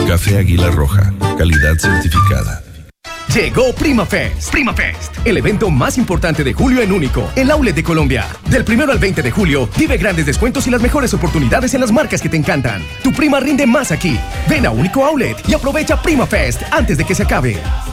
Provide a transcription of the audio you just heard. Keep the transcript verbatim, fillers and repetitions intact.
Café Águila Roja, calidad certificada. Llegó PrimaFest. PrimaFest, el evento más importante de julio en Único, el outlet de Colombia. Del primero al veinte de julio, vive grandes descuentos y las mejores oportunidades en las marcas que te encantan. Tu prima rinde más aquí. Ven a Único Outlet y aprovecha PrimaFest antes de que se acabe.